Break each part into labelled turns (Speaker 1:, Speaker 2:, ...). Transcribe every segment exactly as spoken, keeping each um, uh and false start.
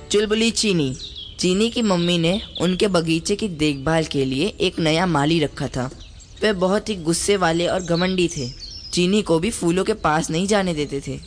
Speaker 1: चुलबुली चीनी। चीनी की मम्मी ने उनके बगीचे की देखभाल के लिए एक नया माली रखा था। वे बहुत ही गुस्से वाले और घमंडी थे। चीनी को भी फूलों के पास नहीं जाने देते थे।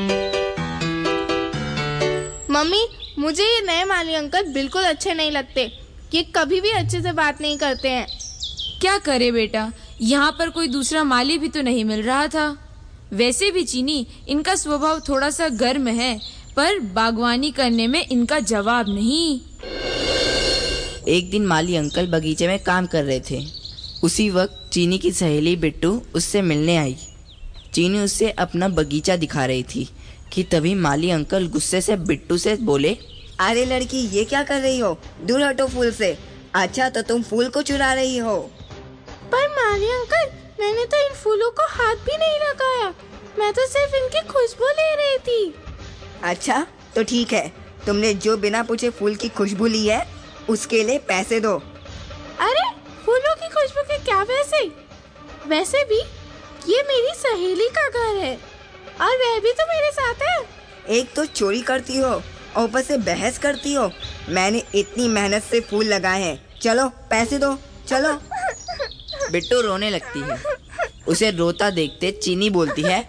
Speaker 2: मम्मी, मुझे ये नए माली अंकल बिल्कुल अच्छे नहीं लगते। ये कभी भी अच्छे से बात नहीं करते हैं।
Speaker 3: क्या करे बेटा, यहाँ पर कोई दूसरा माली भी तो नहीं मिल रहा था। वैसे भी चीनी, इनका स्वभाव थोड़ा सा गर्म है, पर बागवानी करने में इनका जवाब नहीं।
Speaker 1: एक दिन माली अंकल बगीचे में काम कर रहे थे। उसी वक्त चीनी की सहेली बिट्टू उससे मिलने आई। चीनी उससे अपना बगीचा दिखा रही थी कि तभी माली अंकल गुस्से से बिट्टू से बोले,
Speaker 4: अरे लड़की, ये क्या कर रही हो? दूर हटो फूल से। अच्छा, तो तुम फूल को चुरा रही हो।
Speaker 2: पर माली अंकल, मैंने तो इन फूलों को हाथ भी नहीं लगाया। मैं तो सिर्फ इनकी खुशबू ले रही थी।
Speaker 4: अच्छा, तो ठीक है। तुमने जो बिना पूछे फूल की खुशबू ली है, उसके लिए पैसे दो।
Speaker 2: अरे, फूलों की खुशबू के क्या पैसे? वैसे भी ये मेरी सहेली का घर है और वह भी तो मेरे साथ है।
Speaker 4: एक तो चोरी करती हो और ऊपर से बहस करती हो। मैंने इतनी मेहनत से फूल लगाए हैं। चलो पैसे दो, चलो।
Speaker 1: बिट्टू रोने लगती है। उसे रोता देखते चीनी बोलती है,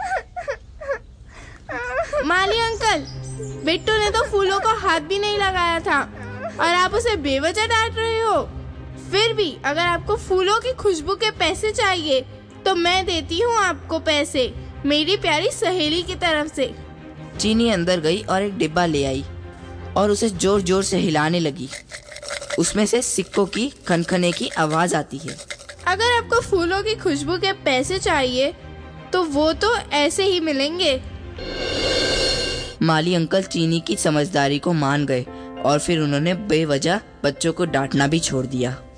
Speaker 2: माली अंकल, बिट्टू ने तो फूलों को हाथ भी नहीं लगाया था और आप उसे बेवजह डांट रहे हो। फिर भी अगर आपको फूलों की खुशबू के पैसे चाहिए तो मैं देती हूँ आपको पैसे, मेरी प्यारी सहेली की तरफ से।
Speaker 1: चीनी अंदर गई और एक डिब्बा ले आई और उसे जोर जोर से हिलाने लगी। उसमें से सिक्कों की खनखने की आवाज आती है।
Speaker 2: अगर आपको फूलों की खुशबू के पैसे चाहिए तो वो तो ऐसे ही मिलेंगे।
Speaker 1: माली अंकल चीनी की समझदारी को मान गए और फिर उन्होंने बेवजह बच्चों को डांटना भी छोड़ दिया।